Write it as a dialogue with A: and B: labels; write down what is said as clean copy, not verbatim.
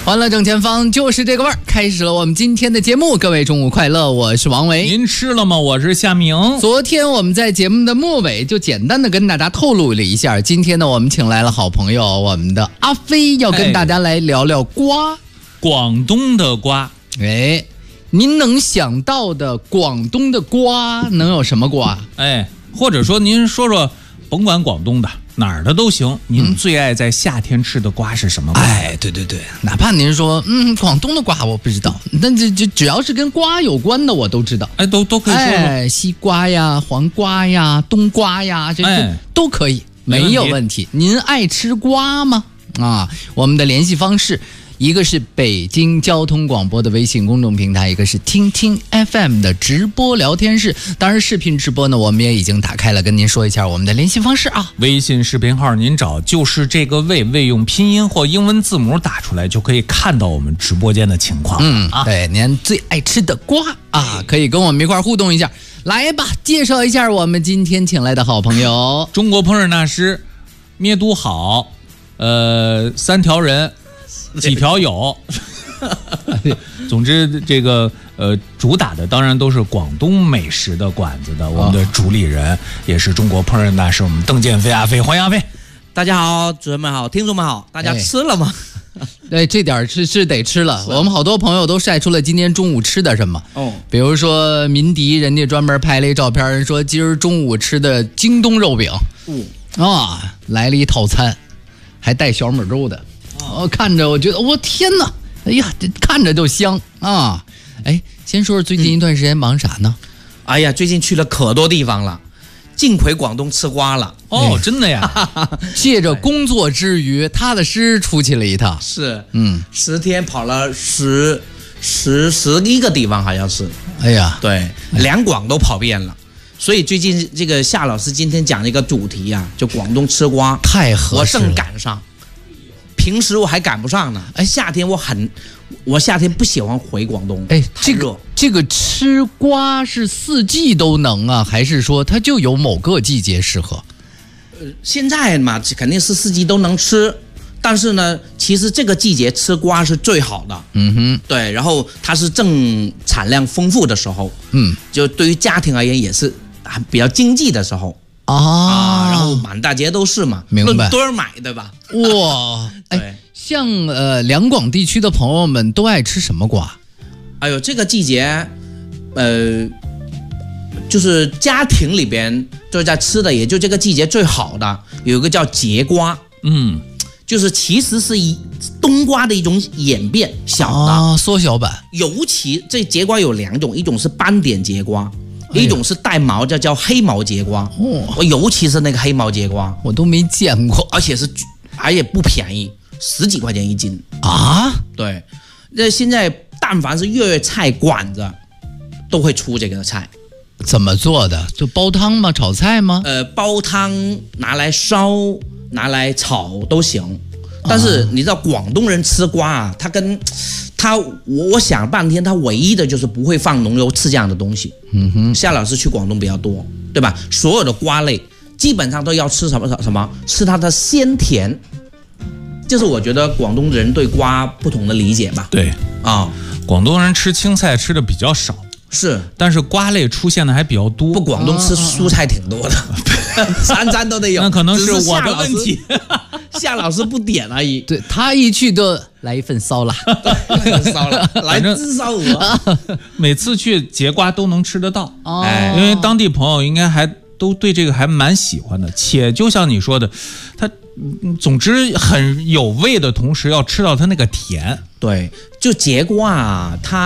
A: 欢乐正前方就是这个味儿，开始了我们今天的节目。各位中午快乐，我是王维。
B: 您吃了吗？我是夏明。
A: 昨天我们在节目的末尾就简单的跟大家透露了一下，今天呢我们请来了好朋友，我们的阿飞要跟大家来聊聊瓜。
B: 广东的瓜。
A: 哎，您能想到的广东的瓜能有什么瓜？
B: 哎，或者说您说说，甭管广东的哪儿的都行，您最爱在夏天吃的瓜是什么瓜？
A: 哎，对对对，哪怕您说广东的瓜我不知道，但这只要是跟瓜有关的我都知道。
B: 哎，都可以说说。
A: 哎，西瓜呀、黄瓜呀、冬瓜呀，这都可以，没有问题。您爱吃瓜吗？啊，我们的联系方式，一个是北京交通广播的微信公众平台，一个是听听 FM 的直播聊天室。当然视频直播呢我们也已经打开了，跟您说一下我们的联系方式啊。
B: 微信视频号您找就是这个魏用拼音或英文字母打出来，就可以看到我们直播间的情况。
A: 对，您最爱吃的瓜啊，可以跟我们一块互动一下。来吧，介绍一下我们今天请来的好朋友，
B: 中国烹饪大师咩都好，3条人几条有总之这个主打的当然都是广东美食的馆子的，我们的主理人也是中国烹饪大师，我们邓建飞阿飞，欢迎阿飞。
C: 大家好，主持人们好，听众们好，大家吃了吗？
A: 对，这点是得吃了。我们好多朋友都晒出了今天中午吃的什么。比如说民迪，人家专门拍了一照片，人说今儿中午吃的京东肉饼。来了一套餐，还带小米粥的。看着我觉得，我天哪！哎呀，这看着就香啊！哎，先说说最近一段时间忙啥呢？
C: 哎呀，最近去了可多地方了，尽回广东吃瓜了。
B: 真的呀！
A: 借着工作之余，踏踏实实出去了一趟。
C: 是，10天跑了11个地方，好像是。
A: 哎呀，
C: 对，2广都跑遍了。所以最近这个夏老师今天讲的一个主题啊，就广东吃瓜，
A: 太合适了，
C: 我正赶上。平时我还赶不上呢。夏天我夏天不喜欢回广东。
A: 这个吃瓜是4季都能啊，还是说它就有某个季节适合？
C: 现在嘛，肯定是4季都能吃，但是呢，其实这个季节吃瓜是最好的。对，然后它是正产量丰富的时候。就对于家庭而言也是比较经济的时候。然后满大街都是嘛，
A: 明白，
C: 论吨买，对吧？
A: 哇，像2广地区的朋友们都爱吃什么瓜？
C: 哎呦，这个季节，就是家庭里边就在吃的，也就这个季节最好的有一个叫节瓜，就是其实是冬瓜的一种演变，小的
A: 缩小版。
C: 尤其这节瓜有2种，一种是斑点节瓜。一种是带毛的叫黑毛节瓜，我尤其是那个黑毛节瓜，
A: 我都没见过，
C: 而且不便宜，10几块钱1斤
A: 啊！
C: 对，这现在但凡是粤菜馆子都会出这个菜。
A: 怎么做的？就煲汤吗？炒菜吗？
C: 煲汤拿来烧，拿来炒都行。但是你知道广东人吃瓜啊，我想半天，他唯一的就是不会放浓油赤酱的东西。夏老师去广东比较多，对吧？所有的瓜类基本上都要吃什么？吃它的鲜甜。这是我觉得广东人对瓜不同的理解吧。
B: 对广东人吃青菜吃的比较少，
C: 是，
B: 但是瓜类出现的还比较多。
C: 广东吃蔬菜挺多的，餐都得有。
B: 那可能是我的问题。
C: 夏老师不点而已，
A: 对，他一去就来一份烧腊，
C: 来自烧鹅。
B: 每次去节瓜都能吃得到，因为当地朋友应该还都对这个还蛮喜欢的。且就像你说的，它总之很有味的同时，要吃到它那个甜。
C: 对，就节瓜啊，它